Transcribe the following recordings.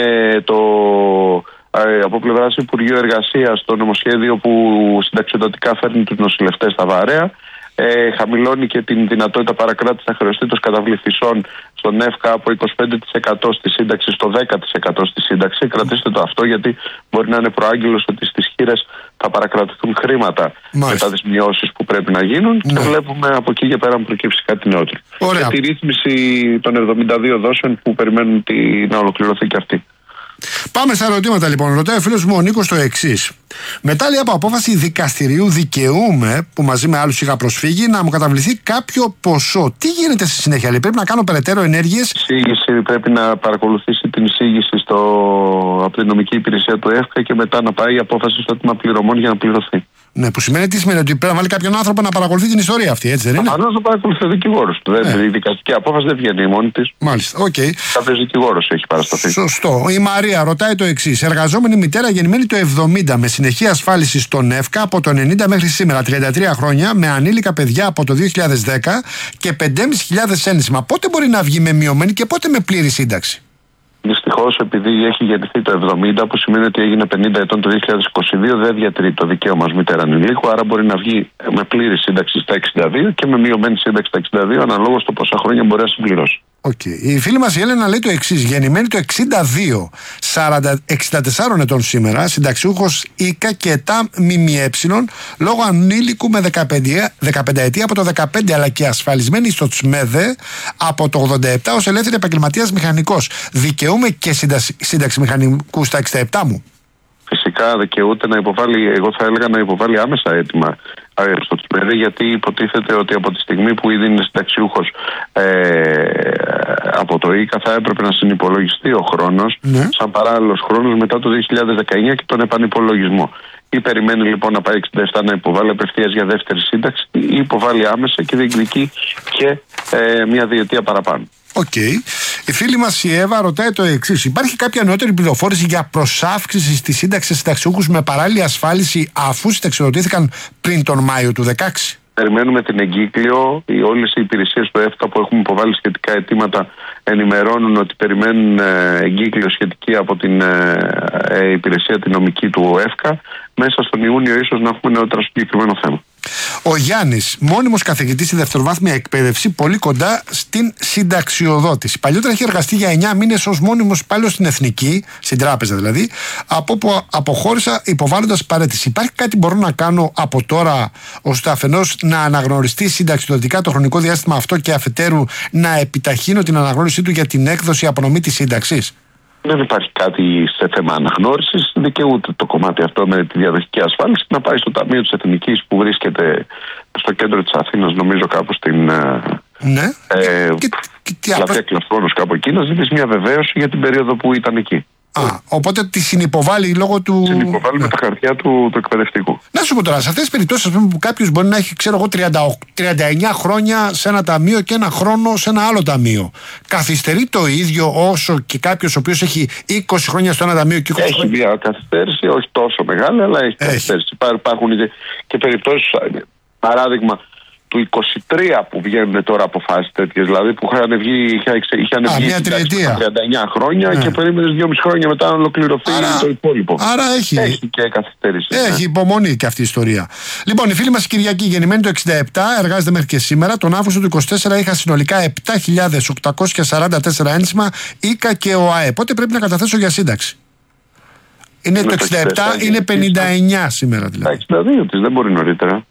από πλευράς Υπουργείου Εργασίας το νομοσχέδιο που συνταξιοδοτικά φέρνει τους νοσηλευτές στα βαρέα. Χαμηλώνει και την δυνατότητα παρακράτησης αχρεωστήτως καταβληθισών στον ΕΦΚΑ από 25% στη σύνταξη στο 10% στη σύνταξη. Κρατήστε το αυτό, γιατί μπορεί να είναι προάγγελος ότι στις χήρες θα παρακρατηθούν χρήματα μετά τις μειώσεις που πρέπει να γίνουν. Και βλέπουμε από εκεί και πέρα να προκύψει κάτι νεότερο. Για τη ρύθμιση των 72 δόσεων που περιμένουν να ολοκληρωθεί και αυτή. Πάμε στα ερωτήματα λοιπόν. Ρωτάει ο φίλος μου ο Νίκος το εξής. Μετά λέει από απόφαση δικαστηρίου δικαιούμαι, που μαζί με άλλους είχα προσφύγει, να μου καταβληθεί κάποιο ποσό. Τι γίνεται στη συνέχεια, λέει, πρέπει να κάνω περαιτέρω ενέργειες? Εισήγηση, πρέπει να παρακολουθήσει την εισήγηση από την νομική υπηρεσία του ΕΦΚΑ και μετά να πάει η απόφαση στο τμήμα πληρωμών για να πληρωθεί. Ναι, που σημαίνει τι σημαίνει, ότι πρέπει να βάλει κάποιον άνθρωπο να παρακολουθεί την ιστορία αυτή, έτσι δεν είναι? Προφανώς να παρακολουθεί ο δικηγόρος του. Η δικαστική απόφαση δεν βγαίνει μόνη της. Μάλιστα, οκ. Κάποιος δικηγόρος έχει παρασταθεί. Σωστό. Η Μαρία ρωτάει το εξής. Εργαζόμενη μητέρα γεννημένη το 70 με συνεχή ασφάλιση στον ΕΦΚΑ από το 90 μέχρι σήμερα, 33 χρόνια, με ανήλικα παιδιά από το 2010 και 5.500 ένσημα. Πότε μπορεί να βγει με μειωμένη και πότε με πλήρη σύνταξη? Δυστυχώς, επειδή έχει γεννηθεί το 70, που σημαίνει ότι έγινε 50 ετών το 2022, δεν διατηρεί το δικαίωμα ως μητέρα ανηλίκου, άρα μπορεί να βγει με πλήρη σύνταξη στα 62 και με μειωμένη σύνταξη στα 62, αναλόγως το πόσα χρόνια μπορεί να συμπληρώσει. Η φίλη μας η Έλενα λέει το εξής. Γεννημένη το 62, 64 ετών σήμερα, συνταξιούχος ΙΚΑ και ΕΤΑ ΜΜΕ, λόγω ανήλικου με 15 ετία από το 15, αλλά και ασφαλισμένη στο ΤΣΜΕΔΕ από το 87 ως ελεύθερη επαγγελματίας μηχανικός. Δικαιούμαι και σύνταξη μηχανικού στα 67 μου? Φυσικά δικαιούται να υποβάλει, εγώ θα έλεγα να υποβάλει άμεσα αίτημα στο ΤΣΜΕΔΕ, γιατί υποτίθεται ότι από τη στιγμή που ήδη είναι συνταξιούχος από το ΙΚΑ θα έπρεπε να συνυπολογιστεί ο χρόνος σαν παράλληλος χρόνος μετά το 2019 και τον επανυπολογισμό. Ή περιμένει λοιπόν να πάει 67 να υποβάλει απευθείας για δεύτερη σύνταξη, ή υποβάλει άμεσα και διεκδικεί και μια διετία παραπάνω. Η φίλη μας η Εύα ρωτάει το εξής. Υπάρχει κάποια νεότερη πληροφόρηση για προσάυξηση στη σύνταξη συνταξιούχους με παράλληλη ασφάλιση αφού συνταξιοδοτήθηκαν πριν τον Μάιο του 2016? Περιμένουμε την εγκύκλιο. Όλες οι υπηρεσίες του ΕΦΤΑ που έχουμε υποβάλει σχετικά αιτήματα ενημερώνουν ότι περιμένουν εγκύκλιο σχετική από την υπηρεσία την νομική του ΕΦΚΑ. Μέσα στον Ιούνιο ίσως να έχουμε νεότερα στο συγκεκριμένο θέμα. Ο Γιάννης, μόνιμος καθηγητής στη δευτεροβάθμια εκπαίδευση, πολύ κοντά στην συνταξιοδότηση. Παλιότερα είχε εργαστεί για 9 μήνες ως μόνιμος υπάλληλος στην Εθνική, στην τράπεζα δηλαδή, από όπου αποχώρησα υποβάλλοντας παραίτηση. Υπάρχει κάτι μπορώ να κάνω από τώρα, ώστε αφενός να αναγνωριστεί συνταξιοδοτικά το χρονικό διάστημα αυτό και αφετέρου να επιταχύνω την αναγνώρισή του για την έκδοση απονομή της σύνταξης? Δεν υπάρχει κάτι σε θέμα αναγνώρισης. Δικαιούται το κομμάτι αυτό με τη διαδοχική ασφάλιση να πάει στο Ταμείο της Εθνικής που βρίσκεται στο κέντρο της Αθήνας, νομίζω κάπου στην Πλατεία Κλαφρόνος, κάπου εκεί, να ζητήσει μια βεβαίωση για την περίοδο που ήταν εκεί. Οπότε τη συνυποβάλλει λόγω του. Συνυποβάλλει με τα χαρτιά του εκπαιδευτικού. Να σου πω τώρα, σε αυτές τις περιπτώσεις που κάποιος μπορεί να έχει, 39 χρόνια σε ένα ταμείο και ένα χρόνο σε ένα άλλο ταμείο. Καθυστερεί το ίδιο όσο και κάποιος ο οποίος έχει 20 χρόνια στο ένα ταμείο και 20 έχει χρόνια? μια καθυστέρηση, όχι τόσο μεγάλη, αλλά έχει καθυστέρηση. Υπάρχουν και περιπτώσεις, παράδειγμα, του 23 που βγαίνουν τώρα αποφάσεις τέτοιες, δηλαδή που είχαν βγει 39 χρόνια και περίμενες 2,5 χρόνια μετά να ολοκληρωθεί το υπόλοιπο. Άρα έχει και καθυστέρηση. Έχει υπομονή και αυτή η ιστορία. Λοιπόν, η φίλη μας η Κυριακή, γεννημένη το 67, εργάζεται μέχρι και σήμερα. Τον Αύγουστο του 24 είχα συνολικά 7.844 ένσημα ΙΚΑ και ΟΑΕ. Πότε πρέπει να καταθέσω για σύνταξη? Είναι το 67, είναι 59 σήμερα δηλαδή. Τα 62 της, δεν μπορεί νωρίτερα.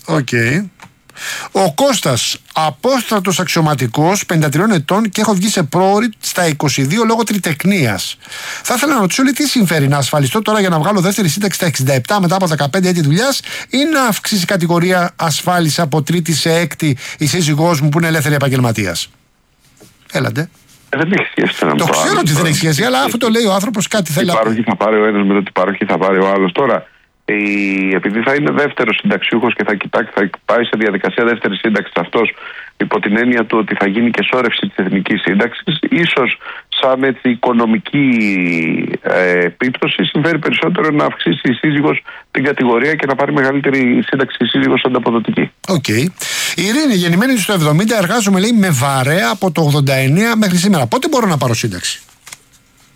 Ο Κώστας, απόστρατος αξιωματικός, 53 ετών και έχω βγει σε πρόωρη στα 22 λόγω τριτεκνίας. Θα ήθελα να ρωτήσω, τι συμφέρει να ασφαλιστώ τώρα για να βγάλω δεύτερη σύνταξη στα 67 μετά από 15 έτη δουλειάς, ή να αυξήσει κατηγορία ασφάλιση από τρίτη σε έκτη η σύζυγός μου που είναι ελεύθερη επαγγελματίας? Έλατε. Δεν έχει σχέση. Το ξέρω ότι δεν έχει σχέση, αλλά αφού το λέει ο άνθρωπος κάτι θέλει. Η παροχή θα πάρει ο ένας, μετά την παροχή θα πάρει ο άλλος. Τώρα, επειδή θα είναι δεύτερος συνταξιούχος και θα πάει σε διαδικασία δεύτερης σύνταξης αυτός, υπό την έννοια του ότι θα γίνει και σώρευση της εθνικής σύνταξης, ίσως σαν έτσι οικονομική επίπτωση συμφέρει περισσότερο να αυξήσει η σύζυγος την κατηγορία και να πάρει μεγαλύτερη σύνταξη η σύζυγος ανταποδοτική. Η Ειρήνη, γεννημένη στο 70, εργάζομαι λέει με βαρέα από το 89 μέχρι σήμερα. Πότε μπορώ να πάρω σύνταξη?